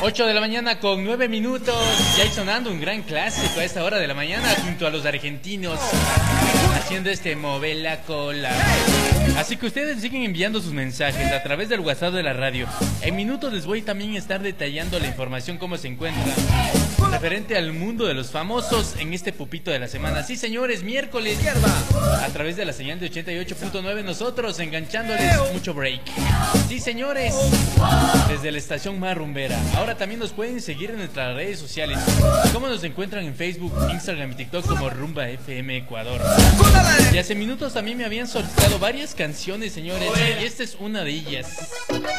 8 de la mañana con 9 minutos. Ya hay sonando un gran clásico a esta hora de la mañana junto a los argentinos, haciendo Move la cola. Así que ustedes siguen enviando sus mensajes a través del WhatsApp de la radio. En minutos les voy también a estar detallando la información, cómo se encuentra referente al mundo de los famosos en este pupito de la semana. Sí, señores, miércoles, a través de la señal de 88.9, nosotros enganchándoles mucho break. Sí, señores, desde la estación más rumbera. Ahora también nos pueden seguir en nuestras redes sociales. ¿Cómo nos encuentran en Facebook, Instagram y TikTok como Rumba FM Ecuador? Y hace minutos también me habían solicitado varias canciones, señores, y esta es una de ellas.